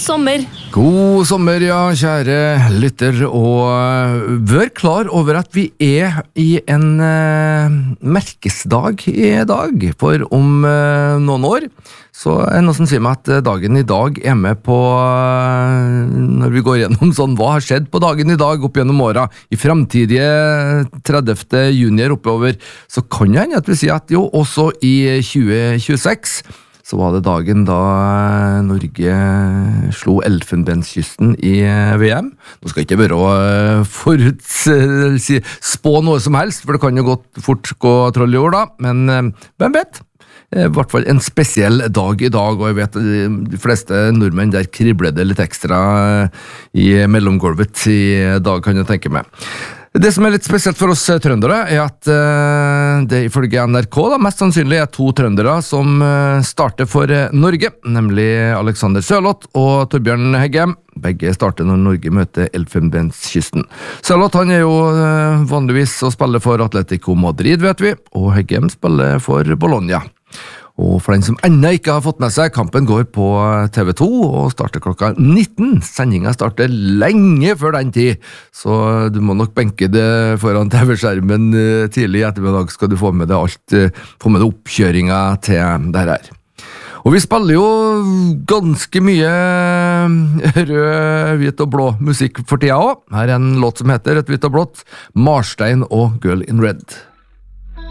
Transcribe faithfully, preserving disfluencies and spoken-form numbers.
sommer. God sommer, ja, kjære lytter, og vær klar over at vi er i en uh, merkesdag i dag, for om uh, noen år, så er det noe som sier meg at dagen i dag er med på, uh, når vi går gjennom sånn, hva har skjedd på dagen i dag opp gjennom åra, i fremtidige tredivte juni oppover, så kan jeg hende at vi sier at jo, også i tjue tjueseks, så var det dagen da Norge slo Elfenbenskysten i V M. Nå skal jeg ikke bare foruts, spå noe som helst, for det kan jo godt fort gå troll i år da, men hvem vet? I hvert fall en spesiell dag i dag, og jeg vet de fleste nordmenn der kribler det litt ekstra i mellomgulvet i dag, kan jeg tenke meg. Det som er litt spesielt for oss trøndere er at uh, det ifølge N R K da, mest sannsynlig er to trøndere som uh, starter for uh, Norge, nemlig Alexander Sørloth og Torbjørn Heggem. Begge starter når Norge møter Elfenbenskysten. Sørloth han er jo uh, vanligvis å spille for Atletico Madrid, vet vi, og Heggem spiller for Bologna. Og for den som enda ikke har fått med seg, kampen går på T V to og starter klokka nitten. Sendingen starter lenge før den tid, så du må nok benke det foran T V-skjermen tidlig i ettermiddag, skal du få med deg alt, få med deg oppkjøringa til det her. Og vi spiller jo ganske mye rød, hvit og blå musikk for tida også. Her er en låt som heter Rødt, hvitt og blått, Marstein og Girl in Red.